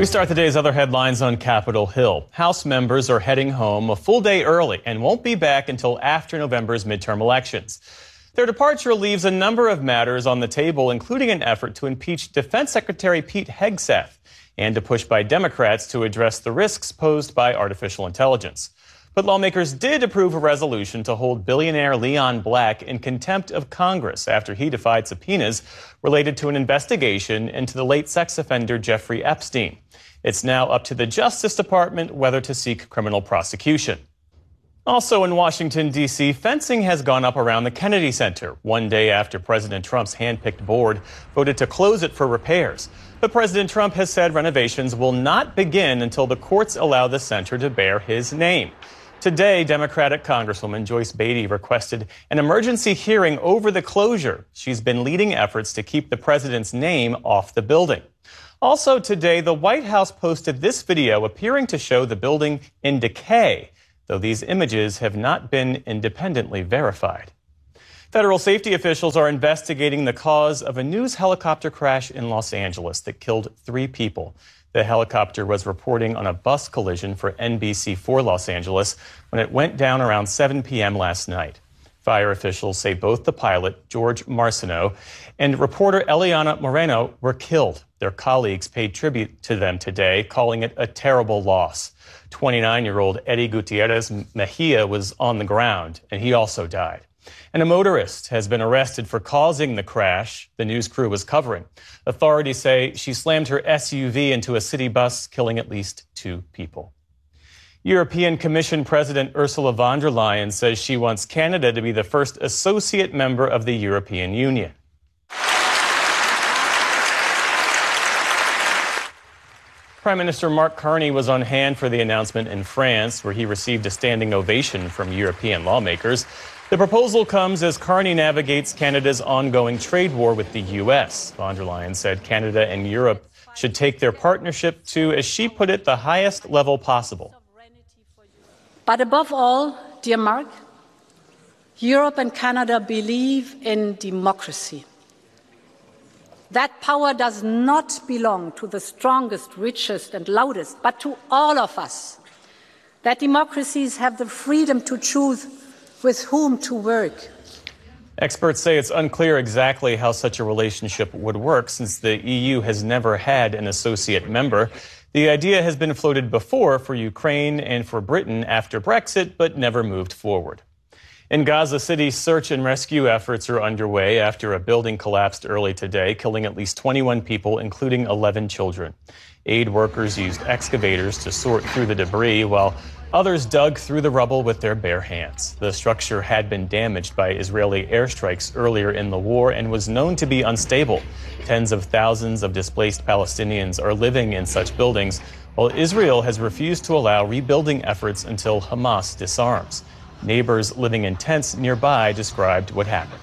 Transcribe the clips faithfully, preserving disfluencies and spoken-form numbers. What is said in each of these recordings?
We start the day's other headlines on Capitol Hill. House members are heading home a full day early and won't be back until after November's midterm elections. Their departure leaves a number of matters on the table, including an effort to impeach Defense Secretary Pete Hegseth and a push by Democrats to address the risks posed by artificial intelligence. But lawmakers did approve a resolution to hold billionaire Leon Black in contempt of Congress after he defied subpoenas related to an investigation into the late sex offender Jeffrey Epstein. It's now up to the Justice Department whether to seek criminal prosecution. Also in Washington, D C, fencing has gone up around the Kennedy Center one day after President Trump's hand-picked board voted to close it for repairs. But President Trump has said renovations will not begin until the courts allow the center to bear his name. Today, Democratic Congresswoman Joyce Beatty requested an emergency hearing over the closure. She's been leading efforts to keep the president's name off the building. Also today, the White House posted this video appearing to show the building in decay, though these images have not been independently verified. Federal safety officials are investigating the cause of a news helicopter crash in Los Angeles that killed three people. The helicopter was reporting on a bus collision for N B C four Los Angeles when it went down around seven p.m. last night. Fire officials say both the pilot, George Marciano, and reporter Eliana Moreno were killed. Their colleagues paid tribute to them today, calling it a terrible loss. twenty-nine-year-old Eddie Gutierrez Mejia was on the ground, and he also died. And a motorist has been arrested for causing the crash the news crew was covering. Authorities say she slammed her S U V into a city bus, killing at least two people. European Commission President Ursula von der Leyen says she wants Canada to be the first associate member of the European Union. Prime Minister Mark Carney was on hand for the announcement in France, where he received a standing ovation from European lawmakers. The proposal comes as Carney navigates Canada's ongoing trade war with the U S. Von der Leyen said Canada and Europe should take their partnership to, as she put it, the highest level possible. But above all, dear Mark, Europe and Canada believe in democracy. That power does not belong to the strongest, richest, and loudest, but to all of us. That democracies have the freedom to choose with whom to work. Experts say it's unclear exactly how such a relationship would work, since the E U has never had an associate member. The idea has been floated before for Ukraine and for Britain after Brexit, but never moved forward. In Gaza City, search and rescue efforts are underway after a building collapsed early today, killing at least twenty-one people, including eleven children. Aid workers used excavators to sort through the debris, while others dug through the rubble with their bare hands. The structure had been damaged by Israeli airstrikes earlier in the war and was known to be unstable. Tens of thousands of displaced Palestinians are living in such buildings, while Israel has refused to allow rebuilding efforts until Hamas disarms. Neighbors living in tents nearby described what happened.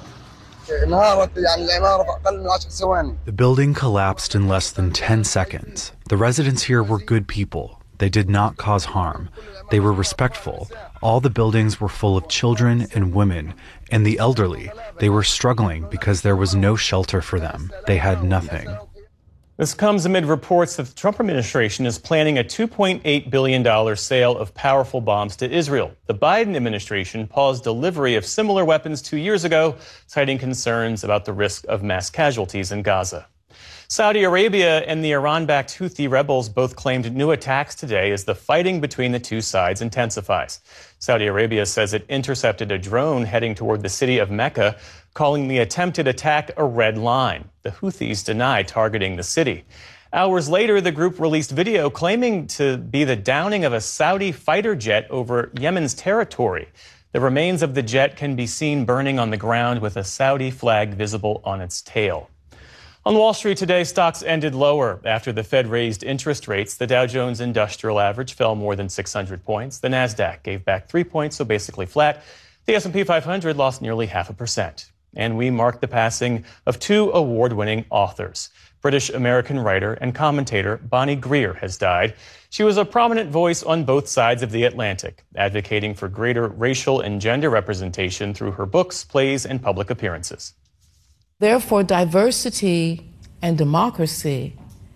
The building collapsed in less than ten seconds. The residents here were good people. They did not cause harm. They were respectful. All the buildings were full of children and women and the elderly. They were struggling because there was no shelter for them. They had nothing. This comes amid reports that the Trump administration is planning a two point eight billion dollars sale of powerful bombs to Israel. The Biden administration paused delivery of similar weapons two years ago, citing concerns about the risk of mass casualties in Gaza. Saudi Arabia and the Iran-backed Houthi rebels both claimed new attacks today as the fighting between the two sides intensifies. Saudi Arabia says it intercepted a drone heading toward the city of Mecca, calling the attempted attack a red line. The Houthis deny targeting the city. Hours later, the group released video claiming to be the downing of a Saudi fighter jet over Yemen's territory. The remains of the jet can be seen burning on the ground with a Saudi flag visible on its tail. On Wall Street today, stocks ended lower after the Fed raised interest rates. The Dow Jones Industrial Average fell more than six hundred points. The Nasdaq gave back three points, so basically flat. The S and P five hundred lost nearly half a percent. And we marked the passing of two award-winning authors. British-American writer and commentator Bonnie Greer has died. She was a prominent voice on both sides of the Atlantic, advocating for greater racial and gender representation through her books, plays, and public appearances. Therefore, diversity and democracy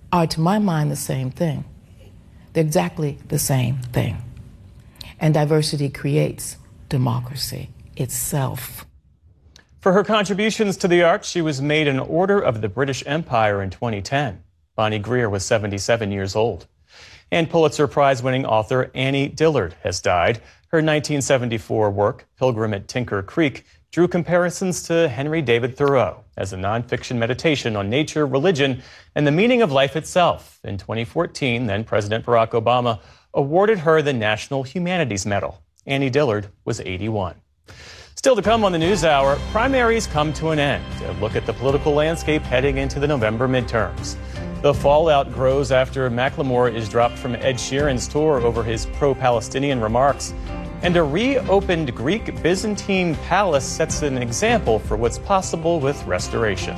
are, to my mind, the same thing. They're exactly the same thing. And diversity creates democracy itself. For her contributions to the arts, she was made an Order of the British Empire in twenty ten. Bonnie Greer was seventy-seven years old. And Pulitzer Prize-winning author Annie Dillard has died. Her nineteen seventy-four work, Pilgrim at Tinker Creek, drew comparisons to Henry David Thoreau as a nonfiction meditation on nature, religion, and the meaning of life itself. In twenty fourteen, then President Barack Obama awarded her the National Humanities Medal. Annie Dillard was eighty-one. Still to come on the NewsHour, primaries come to an end. A look at the political landscape heading into the November midterms. The fallout grows after Macklemore is dropped from Ed Sheeran's tour over his pro-Palestinian remarks. And a reopened Greek Byzantine palace sets an example for what's possible with restoration.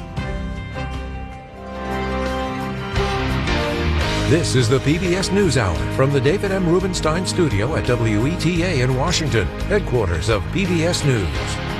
This is the P B S NewsHour from the David M. Rubenstein studio at W E T A in Washington, headquarters of P B S News.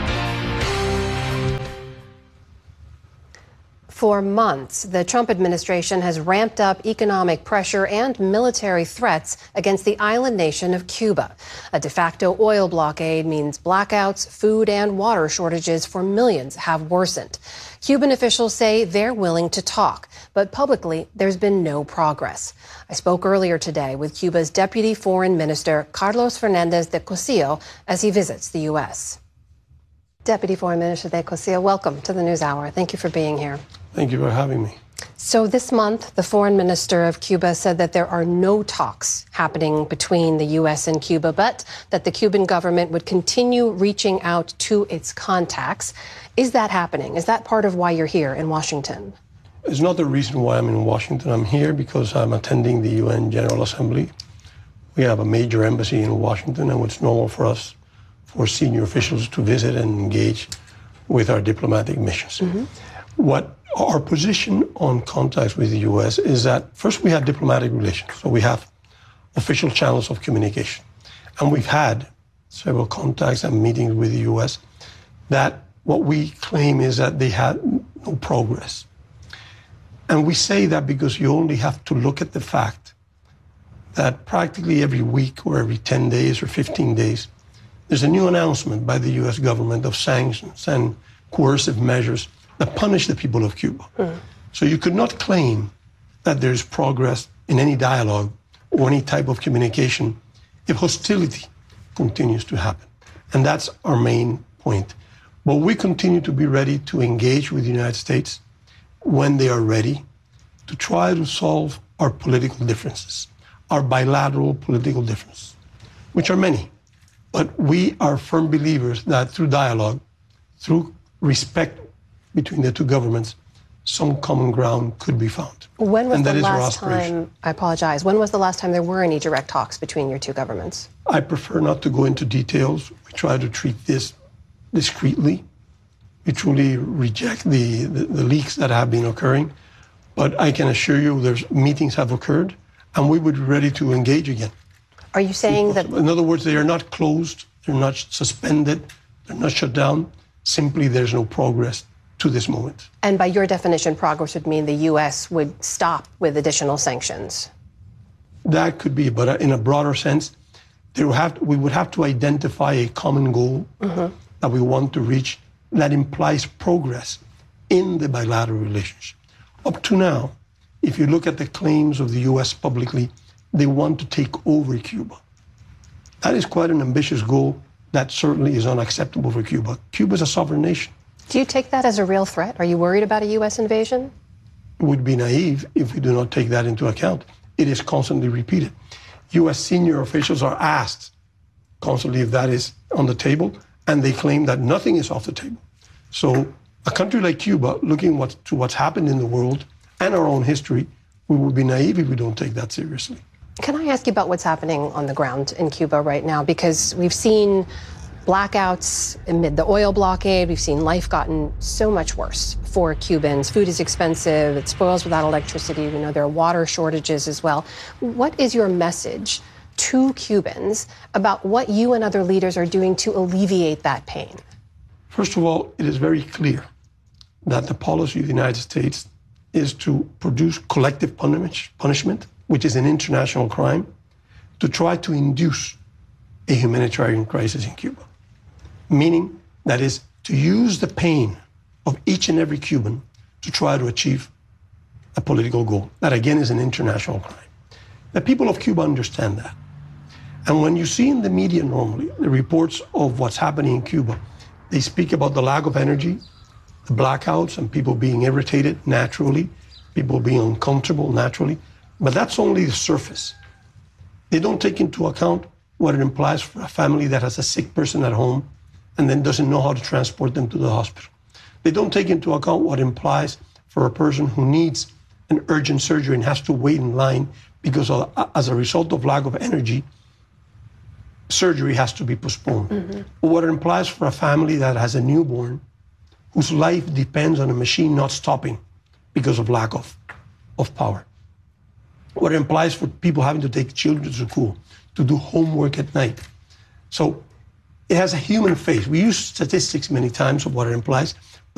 For months, the Trump administration has ramped up economic pressure and military threats against the island nation of Cuba. A de facto oil blockade means blackouts, food and water shortages for millions have worsened. Cuban officials say they're willing to talk, but publicly there's been no progress. I spoke earlier today with Cuba's Deputy Foreign Minister Carlos Fernandez de Cosio as he visits the U S. Deputy Foreign Minister de Cosio, welcome to the NewsHour. Thank you for being here. Thank you for having me. So this month, the foreign minister of Cuba said that there are no talks happening between the U S and Cuba, but that the Cuban government would continue reaching out to its contacts. Is that happening? Is that part of why you're here in Washington? It's not the reason why I'm in Washington. I'm here because I'm attending the U N General Assembly. We have a major embassy in Washington, and it's normal for us, for senior officials to visit and engage with our diplomatic missions. Mm-hmm. What our position on contacts with the U S is that, first, we have diplomatic relations. So we have official channels of communication. And we've had several contacts and meetings with the U S that what we claim is that they had no progress. And we say that because you only have to look at the fact that practically every week or every ten days or fifteen days, there's a new announcement by the U S government of sanctions and coercive measures that punish the people of Cuba. Mm. So you could not claim that there's progress in any dialogue or any type of communication if hostility continues to happen. And that's our main point. But we continue to be ready to engage with the United States when they are ready to try to solve our political differences, our bilateral political differences, which are many. But we are firm believers that through dialogue, through respect between the two governments, some common ground could be found. When was and the that last is our aspiration. time, I apologize, when was the last time there were any direct talks between your two governments? I prefer not to go into details. We try to treat this discreetly. We truly reject the, the, the leaks that have been occurring. But I can assure you there's meetings have occurred, and we would be ready to engage again. Are you saying that... In other words, they are not closed, they're not suspended, they're not shut down. Simply there's no progress to this moment. And by your definition, progress would mean the U S would stop with additional sanctions? That could be, but in a broader sense, there would have to, we would have to identify a common goal mm-hmm. that we want to reach that implies progress in the bilateral relationship. Up to now, if you look at the claims of the U S publicly, they want to take over Cuba. That is quite an ambitious goal that certainly is unacceptable for Cuba. Cuba is a sovereign nation. Do you take that as a real threat? Are you worried about a U S invasion? It would be naive if we do not take that into account. It is constantly repeated. U S senior officials are asked constantly if that is on the table, and they claim that nothing is off the table. So a country like Cuba, looking what, to what's happened in the world and our own history, we would be naive if we don't take that seriously. Can I ask you about what's happening on the ground in Cuba right now? Because we've seen blackouts amid the oil blockade. We've seen life gotten so much worse for Cubans. Food is expensive. It spoils without electricity. We know there are water shortages as well. What is your message to Cubans about what you and other leaders are doing to alleviate that pain? First of all, it is very clear that the policy of the United States is to produce collective punishment, which is an international crime, to try to induce a humanitarian crisis in Cuba. Meaning, that is, to use the pain of each and every Cuban to try to achieve a political goal. That, again, is an international crime. The people of Cuba understand that. And when you see in the media normally the reports of what's happening in Cuba, they speak about the lack of energy, the blackouts, and people being irritated naturally, people being uncomfortable naturally. But that's only the surface. They don't take into account what it implies for a family that has a sick person at home and then doesn't know how to transport them to the hospital. They don't take into account what it implies for a person who needs an urgent surgery and has to wait in line because of, as a result of lack of energy, surgery has to be postponed. Mm-hmm. Or what it implies for a family that has a newborn whose life depends on a machine not stopping because of lack of, of power. What it implies for people having to take children to school, to do homework at night. So it has a human face. We use statistics many times of what it implies,